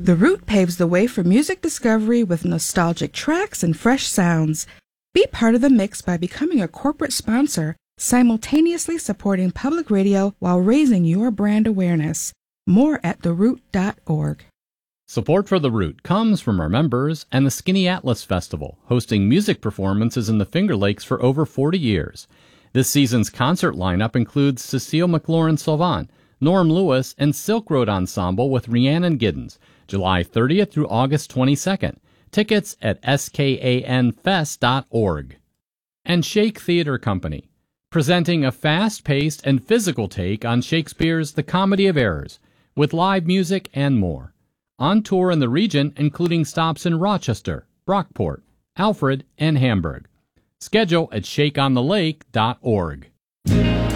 The Root paves the way for music discovery with nostalgic tracks and fresh sounds. Be part of the mix by becoming a corporate sponsor, simultaneously supporting public radio while raising your brand awareness. More at theroot.org. Support for The Root comes from our members and the Skinny Atlas Festival, hosting music performances in the Finger Lakes for over 40 years. This season's concert lineup includes Cecile McLaurin-Salvant, Norm Lewis, and Silk Road Ensemble with Rhiannon Giddens, July 30th through August 22nd. Tickets at skanfest.org. And Shake Theatre Company, presenting a fast-paced and physical take on Shakespeare's The Comedy of Errors, with live music and more. On tour in the region, including stops in Rochester, Brockport, Alfred, and Hamburg. Schedule at shakeonthelake.org.